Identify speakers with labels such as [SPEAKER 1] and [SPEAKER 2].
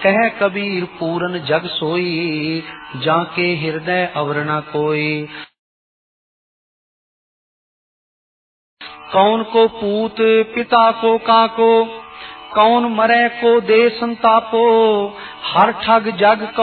[SPEAKER 1] कह कबीर पूरन जग सोई, जाके हृदय अवर न कोई। कौन को पूत पिता को काको, कौन मरे को दे संतापो, हर ठग जग